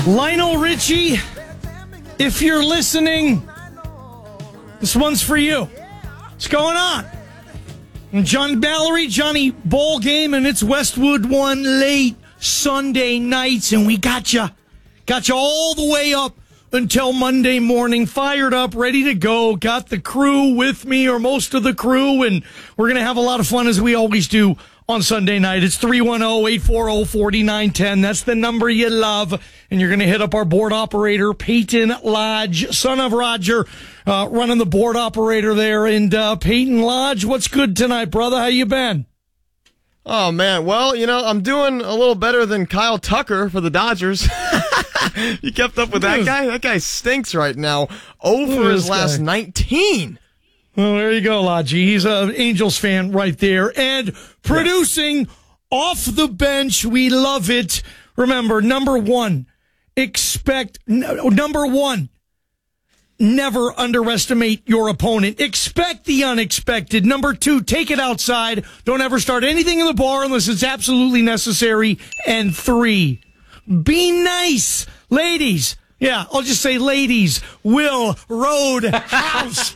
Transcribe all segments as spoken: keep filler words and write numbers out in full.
Lionel Richie, if you're listening, this one's for you. What's going on? And John Ballery, Johnny Ball Game, and it's Westwood One late Sunday nights, and we got you, got you all the way up until Monday morning, fired up, ready to go. Got the crew with me, or most of the crew, and we're going to have a lot of fun as we always do on Sunday night. It's three one zero, eight four zero, four nine one zero. That's the number you love. And you're going to hit up our board operator, Peyton Lodge, son of Roger, uh, running the board operator there. And uh, Peyton Lodge, what's good tonight, brother? How you been? Oh, man. Well, you know, I'm doing a little better than Kyle Tucker for the Dodgers. You kept up with that guy? That guy stinks right now. oh for his last nineteen. Well, there you go, Lodgy. He's an Angels fan right there. And producing yes. off the bench, we love it. Remember, number one, expect, number one, never underestimate your opponent. Expect the unexpected. Number two, take it outside. Don't ever start anything in the bar unless it's absolutely necessary. And three, be nice. Ladies, yeah, I'll just say ladies, Will Roadhouse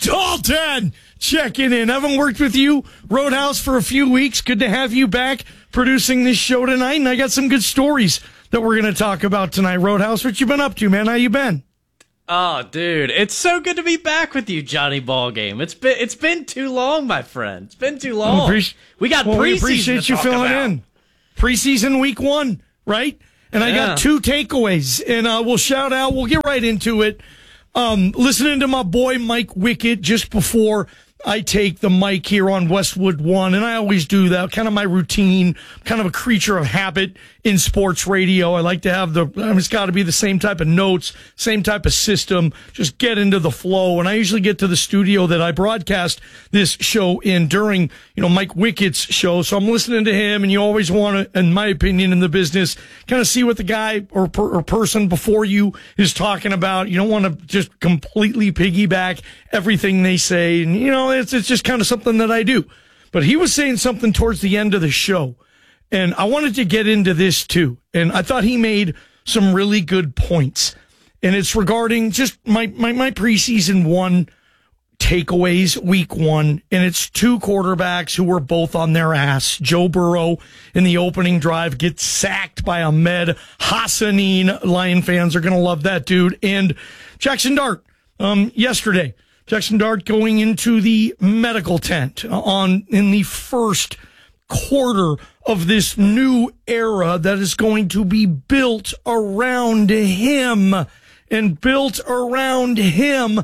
Dalton checking in. Haven't worked with you, Roadhouse, for a few weeks. Good to have you back producing this show tonight, and I got some good stories that we're going to talk about tonight. Roadhouse, what you been up to, man? How you been? Oh, dude, it's so good to be back with you, Johnny Ball Game. It's been it's been too long, my friend. It's been too long. Well, we got well, preseason. We appreciate to you talk filling about. in. Preseason week one, right? And I yeah. got two takeaways, and uh, we'll shout out. We'll get right into it. Um, listening to my boy Mike Wickett just before I take the mic here on Westwood One, and I always do that, kind of my routine, kind of a creature of habit in sports radio. I like to have the, I mean, it's got to be the same type of notes, same type of system, just get into the flow. And I usually get to the studio that I broadcast this show in during, you know, Mike Wickett's show. So I'm listening to him, and you always want to, in my opinion, in the business, kind of see what the guy or, per, or person before you is talking about. You don't want to just completely piggyback everything they say. And, you know, it's, it's just kind of something that I do. But he was saying something towards the end of the show, and I wanted to get into this too. And I thought he made some really good points. And it's regarding just my, my, my preseason one takeaways, week one. And it's two quarterbacks who were both on their ass. Joe Burrow in the opening drive gets sacked by Ahmed Hassanin. Lion fans are going to love that dude. And Jackson Dart, um, yesterday. Jackson Dart going into the medical tent on in the first quarter of this new era that is going to be built around him and built around him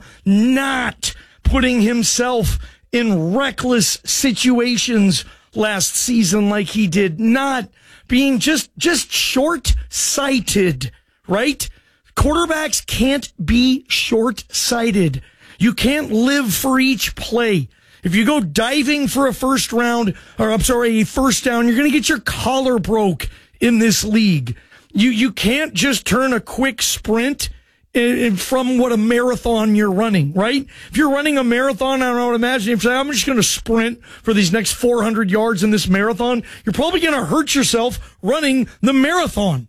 not putting himself in reckless situations last season like he did, not being just just short-sighted, right? Quarterbacks can't be short-sighted. You can't live for each play. If you go diving for a first round, or I'm sorry, a first down, you're going to get your collar broke in this league. You you can't just turn a quick sprint in, in, from what a marathon you're running, right? If you're running a marathon, I don't imagine if you say, I'm just going to sprint for these next four hundred yards in this marathon, you're probably going to hurt yourself running the marathon.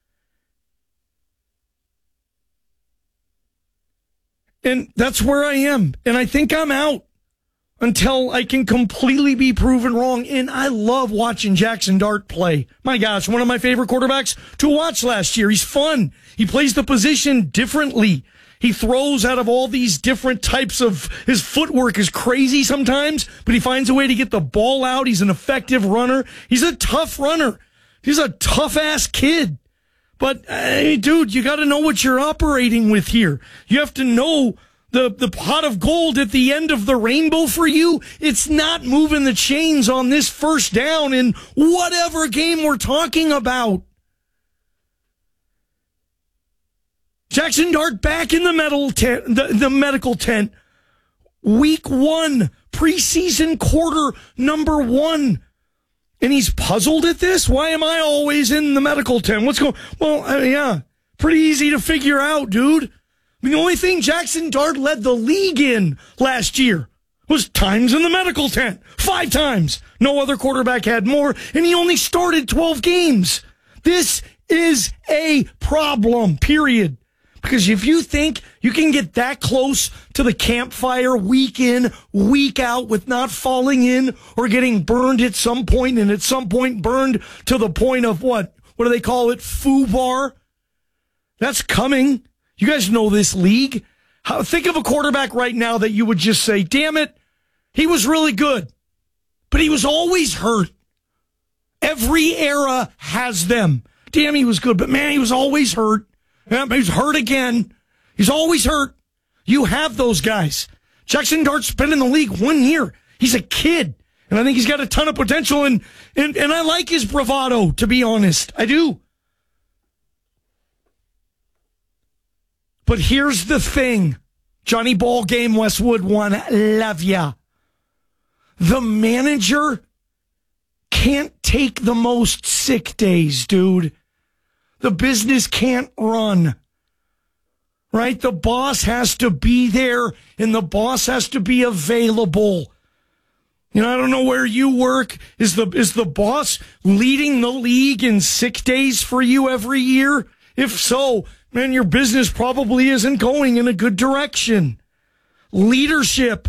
And that's where I am. And I think I'm out until I can completely be proven wrong. And I love watching Jackson Dart play. My gosh, one of my favorite quarterbacks to watch last year. He's fun. He plays the position differently. He throws out of all these different types of, his footwork is crazy sometimes, but he finds a way to get the ball out. He's an effective runner. He's a tough runner. He's a tough-ass kid. But, hey, dude, you got to know what you're operating with here. You have to know the, the pot of gold at the end of the rainbow for you. It's not moving the chains on this first down in whatever game we're talking about. Jackson Dart back in the, metal tent, the, the medical tent. Week one, preseason quarter number one. And he's puzzled at this? Why am I always in the medical tent? What's going on? Well, uh, yeah, pretty easy to figure out, dude. I mean, the only thing Jackson Dart led the league in last year was times in the medical tent. Five times. No other quarterback had more, and he only started twelve games. This is a a problem, period. Because if you think you can get that close to the campfire week in, week out with not falling in or getting burned at some point, and at some point burned to the point of what? What do they call it? FUBAR? That's coming. You guys know this league. How, think of a quarterback right now that you would just say, damn it, he was really good, but he was always hurt. Every era has them. Damn, he was good, but man, he was always hurt. Yeah, he's hurt again. He's always hurt. You have those guys. Jackson Dart's been in the league one year. He's a kid, and I think he's got a ton of potential, and, and, and I like his bravado, to be honest. I do. But here's the thing. Johnny Ball Game, Westwood one, love ya. The manager can't take the most sick days, dude. The business can't run, right? The boss has to be there, and the boss has to be available. You know, I don't know where you work. Is the is the boss leading the league in sick days for you every year? If so, man, your business probably isn't going in a good direction. Leadership.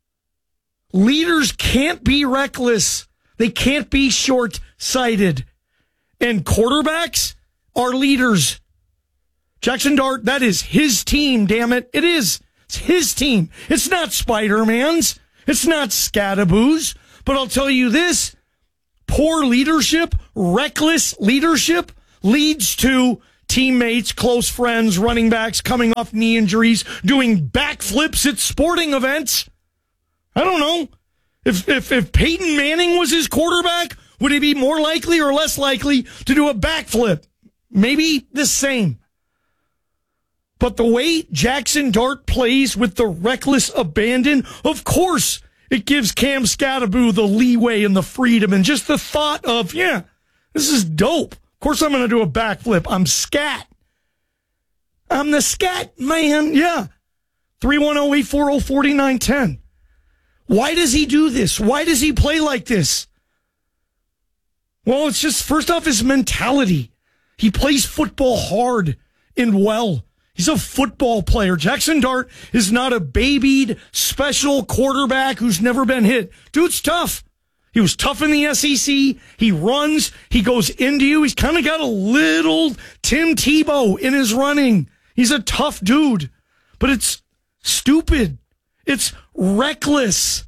Leaders can't be reckless. They can't be short-sighted. And quarterbacks are leaders. Jackson Dart, that is his team, damn it. It is. It's his team. It's not Spider-Man's. It's not Scadaboo's. But I'll tell you this, poor leadership, reckless leadership leads to teammates, close friends, running backs coming off knee injuries, doing backflips at sporting events. I don't know. If, if, if Peyton Manning was his quarterback, would he be more likely or less likely to do a backflip? Maybe the same. But the way Jackson Dart plays with the reckless abandon, of course, it gives Cam Scadaboo the leeway and the freedom and just the thought of, yeah, this is dope. Of course I'm going to do a backflip. I'm scat. I'm the scat man. Yeah. three one zero, eight four zero, four nine one zero. Why does he do this? Why does he play like this? Well, it's just, first off, his mentality. He plays football hard and well. He's a football player. Jackson Dart is not a babied, special quarterback who's never been hit. Dude's tough. He was tough in the S E C. He runs. He goes into you. He's kind of got a little Tim Tebow in his running. He's a tough dude. But it's stupid. It's reckless.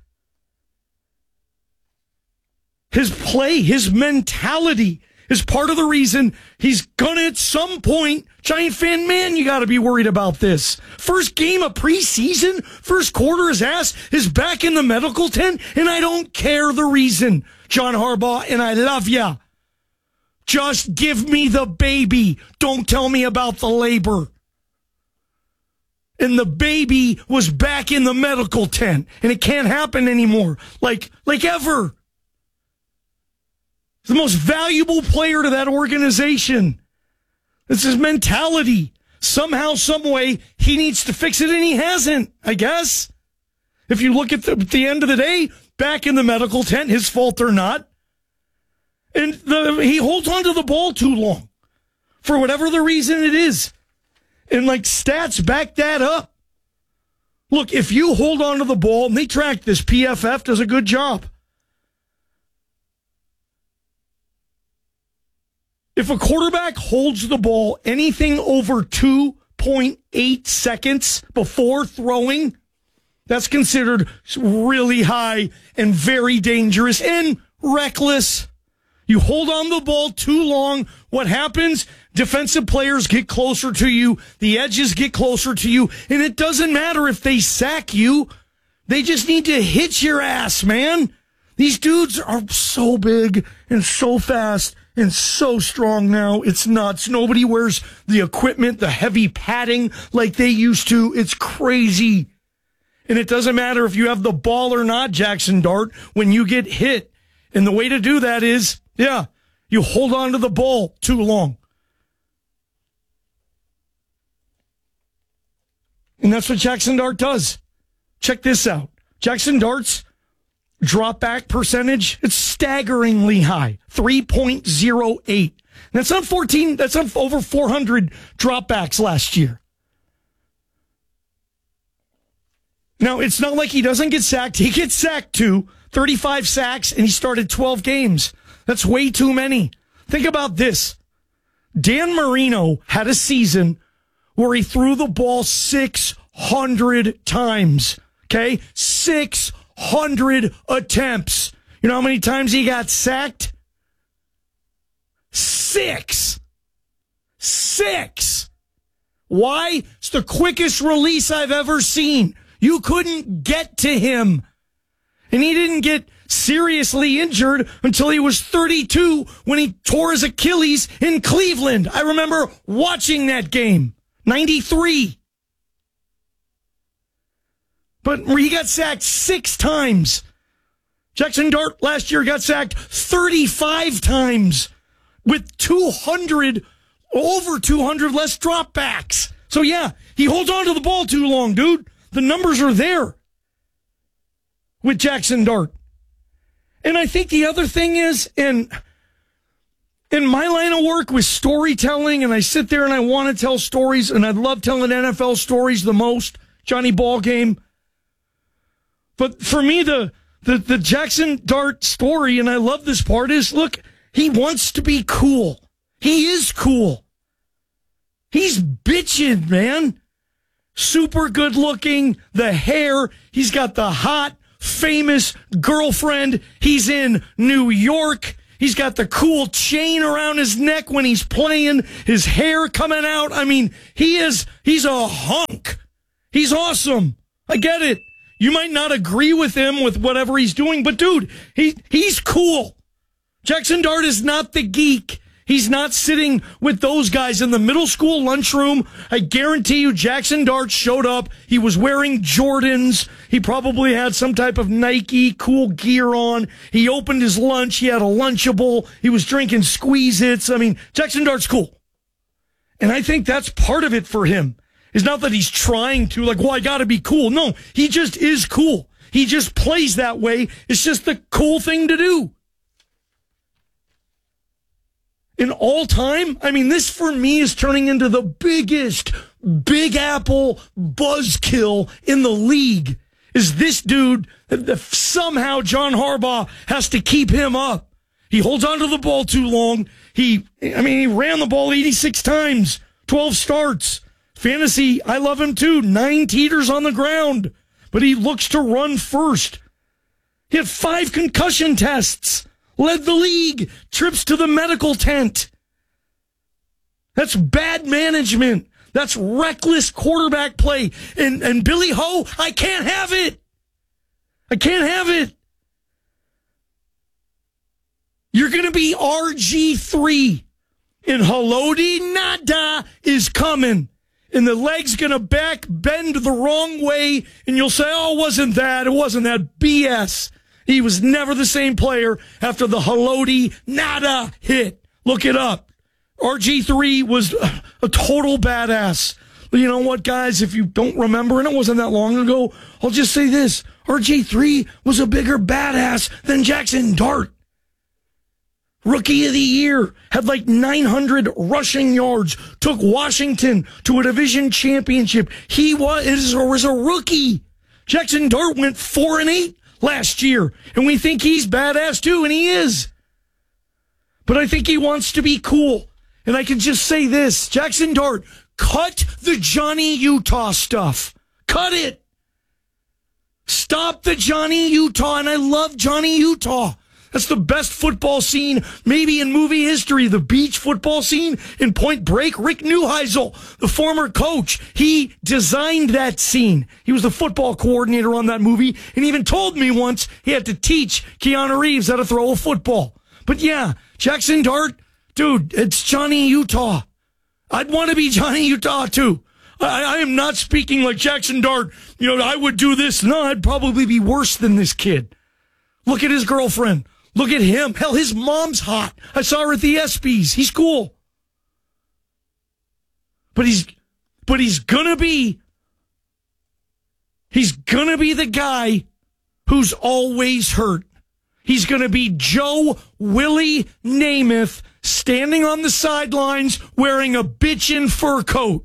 His play, his mentality is part of the reason he's gonna at some point, Giant fan, man, you gotta be worried about this. First game of preseason, first quarter, his ass is back in the medical tent, and I don't care the reason, John Harbaugh, and I love ya. Just give me the baby. Don't tell me about the labor. And the baby was back in the medical tent, and it can't happen anymore, like, like ever. He's the most valuable player to that organization. It's his mentality. Somehow, some way, he needs to fix it, and he hasn't, I guess. If you look at the, at the end of the day, back in the medical tent, his fault or not. And the, he holds on to the ball too long, for whatever the reason it is. And, like, stats back that up. Look, if you hold on to the ball, and they track this, P F F does a good job. If a quarterback holds the ball anything over two point eight seconds before throwing, that's considered really high and very dangerous and reckless. You hold on to the ball too long, what happens? Defensive players get closer to you, the edges get closer to you, and it doesn't matter if they sack you. They just need to hit your ass, man. These dudes are so big and so fast and so strong now. It's nuts. Nobody wears the equipment, the heavy padding like they used to. It's crazy. And it doesn't matter if you have the ball or not, Jackson Dart, when you get hit. And the way to do that is, yeah, you hold on to the ball too long. And that's what Jackson Dart does. Check this out. Jackson Dart's drop back percentage, it's staggeringly high, three point oh eight. That's not fourteen, that's not over four hundred dropbacks last year. Now, it's not like he doesn't get sacked. He gets sacked too. thirty-five sacks, and he started twelve games. That's way too many. Think about this. Dan Marino had a season where he threw the ball six hundred times. Okay? six hundred attempts. You know how many times he got sacked? Six. Six. Why? It's the quickest release I've ever seen. You couldn't get to him. And he didn't get seriously injured until he was thirty-two when he tore his Achilles in Cleveland. I remember watching that game. ninety-three. But he got sacked six times. Jackson Dart last year got sacked thirty-five times with two hundred, over two hundred less dropbacks. So yeah, he holds on to the ball too long, dude. The numbers are there with Jackson Dart. And I think the other thing is, in, in my line of work with storytelling, and I sit there and I want to tell stories, and I love telling N F L stories the most, Johnny Ballgame. But for me, the, the, the Jackson Dart story, and I love this part, is, look, he wants to be cool. He is cool. He's bitching, man. Super good looking, the hair. He's got the hot, famous girlfriend. He's in New York. He's got the cool chain around his neck when he's playing, his hair coming out. I mean, he is, he's a hunk. He's awesome. I get it. You might not agree with him with whatever he's doing, but dude, he, he's cool. Jackson Dart is not the geek. He's not sitting with those guys in the middle school lunchroom. I guarantee you Jackson Dart showed up. He was wearing Jordans. He probably had some type of Nike cool gear on. He opened his lunch. He had a Lunchable. He was drinking Squeeze-Its. I mean, Jackson Dart's cool. And I think that's part of it for him. It's not that he's trying to, like, well, I gotta be cool. No, he just is cool. He just plays that way. It's just the cool thing to do. In all time, I mean, this for me is turning into the biggest Big Apple buzzkill in the league. Is this dude that somehow John Harbaugh has to keep him up? He holds onto the ball too long. He, I mean, he ran the ball eighty-six times, twelve starts. Fantasy, I love him too. Nine teeters on the ground, but he looks to run first. He had five concussion tests. Led the league, trips to the medical tent. That's bad management. That's reckless quarterback play. And, and Billy Ho, I can't have it. I can't have it. You're going to be R G three. And Haloti Ngata is coming. And the leg's going to back bend the wrong way. And you'll say, oh, it wasn't that. It wasn't that. B S. He was never the same player after the Haloti Ngata hit. Look it up. R G three was a total badass. You know what, guys? If you don't remember, and it wasn't that long ago, I'll just say this. R G three was a bigger badass than Jackson Dart. Rookie of the year, had like nine hundred rushing yards, took Washington to a division championship. He was, was a rookie. Jackson Dart went four and eight. Last year, and we think he's badass too, and he is. But I think he wants to be cool. And I can just say this, Jackson Dart, cut the Johnny Utah stuff. Cut it. Stop the Johnny Utah, and I love Johnny Utah. That's the best football scene, maybe in movie history. The beach football scene in Point Break. Rick Neuheisel, the former coach, he designed that scene. He was the football coordinator on that movie, and even told me once he had to teach Keanu Reeves how to throw a football. But yeah, Jackson Dart, dude, it's Johnny Utah. I'd want to be Johnny Utah too. I, I am not speaking like Jackson Dart. You know, I would do this. No, I'd probably be worse than this kid. Look at his girlfriend. Look at him. Hell, his mom's hot. I saw her at the ESPYs. He's cool. But he's, but he's gonna be, he's gonna be the guy who's always hurt. He's going to be Joe Willie Namath standing on the sidelines wearing a bitchin' fur coat.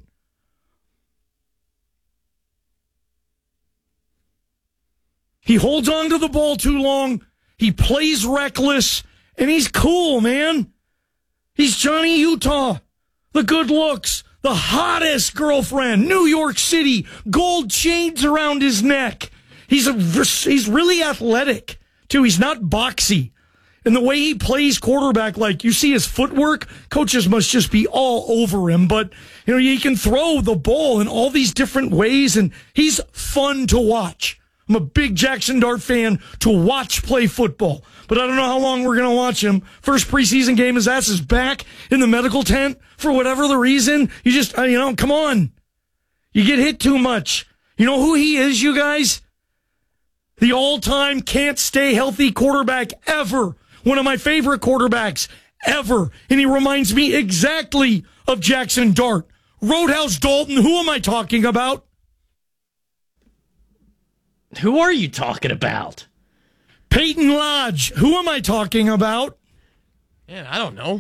He holds on to the ball too long. He plays reckless, and he's cool, man. He's Johnny Utah. The good looks, the hottest girlfriend, New York City, gold chains around his neck. He's a, he's really athletic, too. He's not boxy. And the way he plays quarterback, like you see his footwork, coaches must just be all over him. But, you know, he can throw the ball in all these different ways, and he's fun to watch. I'm a big Jackson Dart fan to watch play football, but I don't know how long we're going to watch him. First preseason game, his ass is back in the medical tent for whatever the reason. You just, you know, come on. You get hit too much. You know who he is, you guys? The all-time can't stay healthy quarterback ever. One of my favorite quarterbacks ever. And he reminds me exactly of Jackson Dart. Roadhouse Dalton, who am I talking about? Who are you talking about? Peyton Lodge. Who am I talking about? Yeah, I don't know.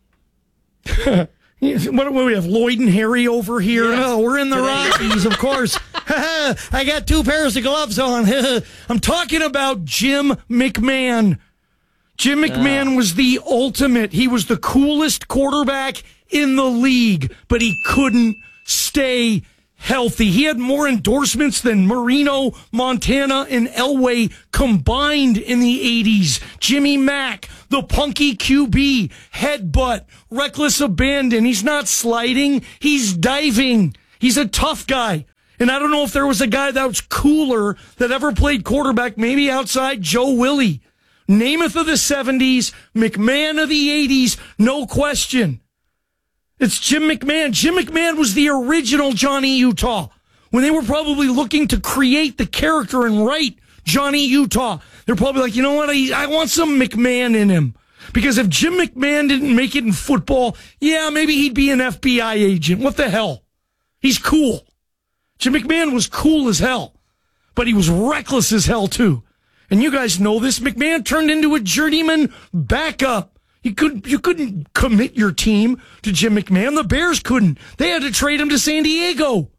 What do we have? Lloyd and Harry over here. Yeah. Oh, we're in the Rockies, of course. I got two pairs of gloves on. I'm talking about Jim McMahon. Jim McMahon uh. was the ultimate. He was the coolest quarterback in the league, but he couldn't stay healthy. He had more endorsements than Marino, Montana, and Elway combined in the eighties. Jimmy Mack, the punky Q B, headbutt, reckless abandon. He's not sliding. He's diving. He's a tough guy. And I don't know if there was a guy that was cooler that ever played quarterback, maybe outside Joe Willie. Namath of the seventies, McMahon of the eighties, no question. It's Jim McMahon. Jim McMahon was the original Johnny Utah. When they were probably looking to create the character and write Johnny Utah, they're probably like, you know what? I, I want some McMahon in him. Because if Jim McMahon didn't make it in football, yeah, maybe he'd be an F B I agent. What the hell? He's cool. Jim McMahon was cool as hell. But he was reckless as hell, too. And you guys know this. McMahon turned into a journeyman backup. You couldn't, you couldn't commit your team to Jim McMahon. The Bears couldn't. They had to trade him to San Diego.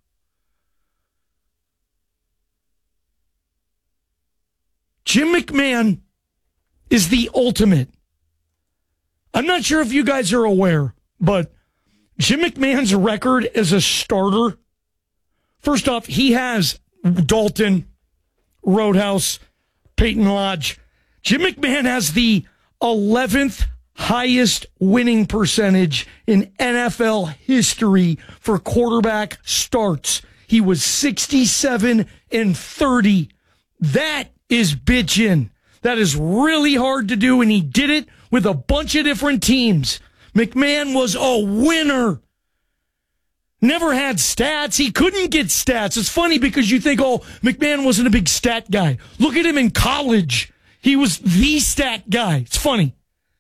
Jim McMahon is the ultimate. I'm not sure if you guys are aware, but Jim McMahon's record as a starter, first off, he has Dalton, Roadhouse, Peyton Lodge. Jim McMahon has the eleventh highest winning percentage in N F L history for quarterback starts. He was sixty-seven and thirty. That is bitchin'. That is really hard to do, and he did it with a bunch of different teams. McMahon was a winner. Never had stats. He couldn't get stats. It's funny because you think, oh, McMahon wasn't a big stat guy. Look at him in college. He was the stat guy. It's funny.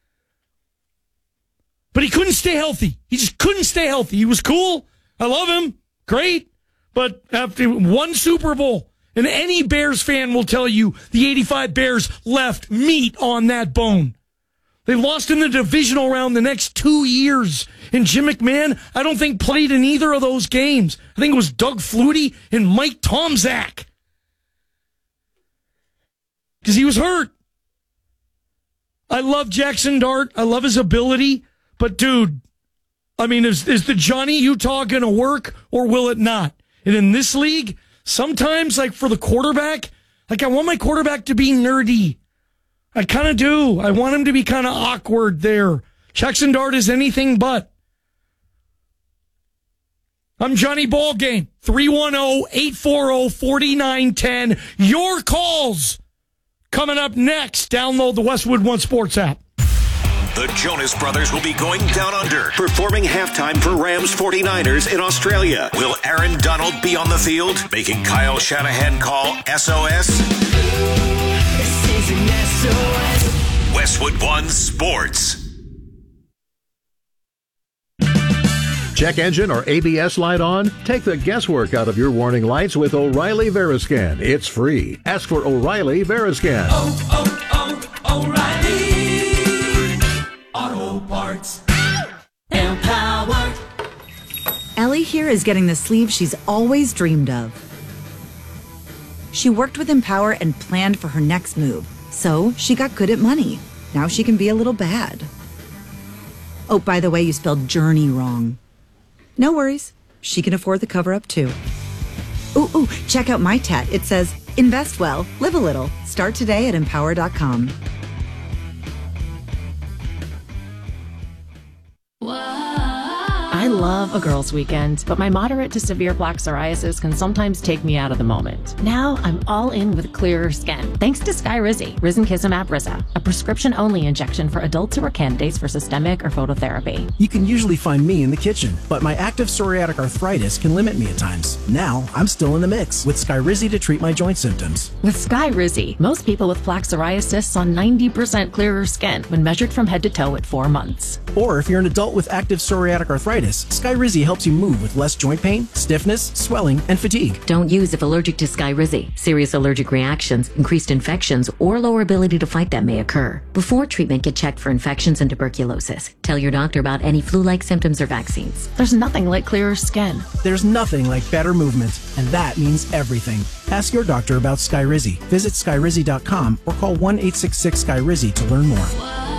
But he couldn't stay healthy. He just couldn't stay healthy. He was cool. I love him. Great. But after one Super Bowl, and any Bears fan will tell you the eighty-five Bears left meat on that bone. They lost in the divisional round the next two years. And Jim McMahon, I don't think played in either of those games. I think it was Doug Flutie and Mike Tomczak. Because he was hurt. I love Jackson Dart. I love his ability. But, dude, I mean, is, is the Johnny Utah going to work or will it not? And in this league, sometimes, like for the quarterback, like I want my quarterback to be nerdy. I kind of do. I want him to be kind of awkward there. Jackson Dart is anything but. I'm Johnny Ballgame. three one zero, eight four zero, four nine one zero. Your calls coming up next. Download the Westwood One Sports app. The Jonas Brothers will be going down under, performing halftime for Rams forty-niners in Australia. Will Aaron Donald be on the field, making Kyle Shanahan call S O S? This is an S O S. Westwood One Sports. Check engine or A B S light on? Take the guesswork out of your warning lights with O'Reilly Veriscan. It's free. Ask for O'Reilly Veriscan. Oh, oh, oh, Ellie here is getting the sleeve she's always dreamed of. She worked with Empower and planned for her next move, so she got good at money. Now she can be a little bad. Oh, by the way, you spelled journey wrong. No worries. She can afford the cover-up, too. Ooh, ooh, check out my tat. It says, invest well, live a little. Start today at empower dot com. I love a girls' weekend, but my moderate to severe plaque psoriasis can sometimes take me out of the moment. Now I'm all in with clearer skin, thanks to Skyrizi, Risankizumab Riza, a prescription-only injection for adults who are candidates for systemic or phototherapy. You can usually find me in the kitchen, but my active psoriatic arthritis can limit me at times. Now I'm still in the mix with Skyrizi to treat my joint symptoms. With Skyrizi, most people with plaque psoriasis saw ninety percent clearer skin when measured from head to toe at four months. Or if you're an adult with active psoriatic arthritis, Skyrizi helps you move with less joint pain, stiffness, swelling, and fatigue. Don't use if allergic to Skyrizi. Serious allergic reactions, increased infections, or lower ability to fight them may occur. Before treatment, get checked for infections and tuberculosis. Tell your doctor about any flu-like symptoms or vaccines. There's nothing like clearer skin. There's nothing like better movement, and that means everything. Ask your doctor about Skyrizi. Visit Skyrizi dot com or call one eight six six Skyrizi to learn more.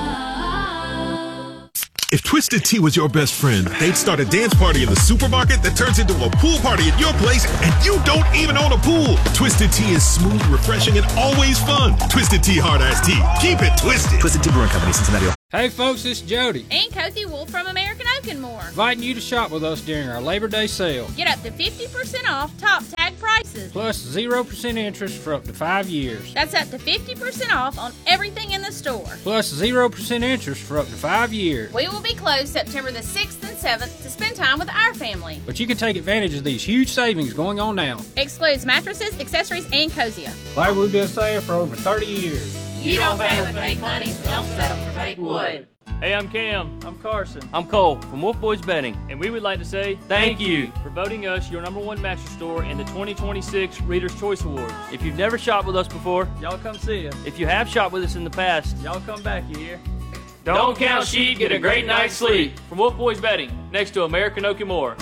If Twisted Tea was your best friend, they'd start a dance party in the supermarket that turns into a pool party at your place, and you don't even own a pool. Twisted Tea is smooth, refreshing, and always fun. Twisted Tea Hard Ice Tea. Keep it twisted. Twisted Tea Brewing Company, Cincinnati. Hey folks, this is Jody. And Cozy Wolf from American Oak and More. Inviting you to shop with us during our Labor Day sale. Get up to fifty percent off top tag prices. Plus zero percent interest for up to five years. That's up to fifty percent off on everything in the store. Plus zero percent interest for up to five years. We will be closed September the sixth and seventh to spend time with our family. But you can take advantage of these huge savings going on now. Excludes mattresses, accessories, and Cozier. Like we've been saying for over thirty years. You don't pay with fake money, so don't settle for fake wood. Hey, I'm Cam. I'm Carson. I'm Cole from Wolf Boys Betting, and we would like to say thank you for voting us your number one mattress store in the twenty twenty-six Reader's Choice Awards. If you've never shopped with us before, y'all come see us. If you have shopped with us in the past, y'all come back, you hear? Don't, Don't count sheep, get a great night's sleep. From Wolf Boys Betting, next to American Oak and More.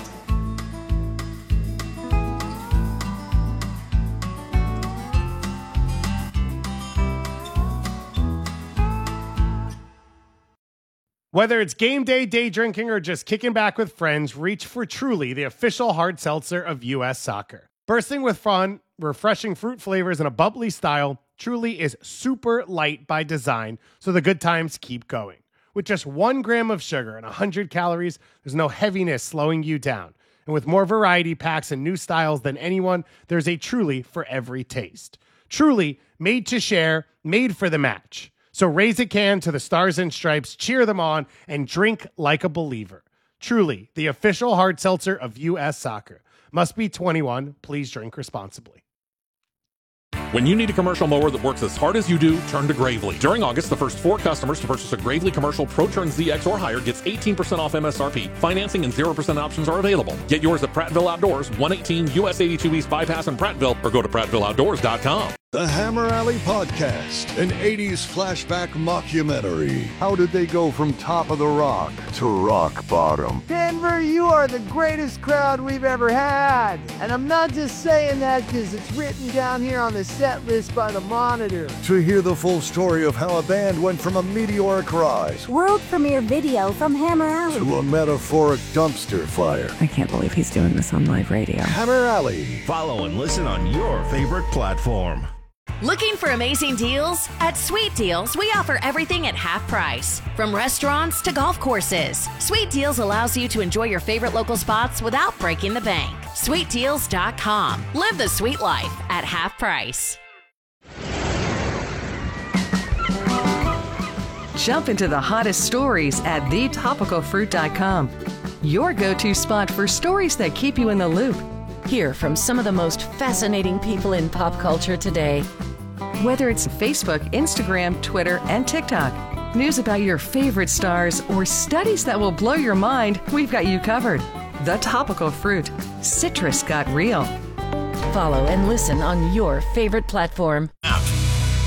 Whether it's game day, day drinking, or just kicking back with friends, reach for Truly, the official hard seltzer of U S Soccer. Bursting with fun, refreshing fruit flavors, and a bubbly style, Truly is super light by design, so the good times keep going. With just one gram of sugar and one hundred calories, there's no heaviness slowing you down. And with more variety packs and new styles than anyone, there's a Truly for every taste. Truly, made to share, made for the match. So raise a can to the Stars and Stripes, cheer them on, and drink like a believer. Truly, the official hard seltzer of U S Soccer. Must be twenty-one. Please drink responsibly. When you need a commercial mower that works as hard as you do, turn to Gravely. During August, the first four customers to purchase a Gravely Commercial ProTurn Z X or higher gets eighteen percent off M S R P. Financing and zero percent options are available. Get yours at Prattville Outdoors, one eighteen U S eighty-two East Bypass in Prattville, or go to prattville outdoors dot com. The Hammer Alley Podcast, an eighties flashback mockumentary. How did they go from top of the rock to rock bottom? Denver, you are the greatest crowd we've ever had. And I'm not just saying that because it's written down here on the set list by the Monitor. To hear the full story of how a band went from a meteoric rise, world premiere video from Hammer Alley, to a metaphoric dumpster fire. I can't believe he's doing this on live radio. Hammer Alley. Follow and listen on your favorite platform. Looking for amazing deals? At Sweet Deals, we offer everything at half price. From restaurants to golf courses, Sweet Deals allows you to enjoy your favorite local spots without breaking the bank. sweet deals dot com. Live the sweet life at half price. Jump into the hottest stories at the topical fruit dot com. Your go-to spot for stories that keep you in the loop. Hear from some of the most fascinating people in pop culture today. Whether it's Facebook, Instagram, Twitter, and TikTok, news about your favorite stars, or studies that will blow your mind, we've got you covered. The Topical Fruit. Citrus got real. Follow and listen on your favorite platform.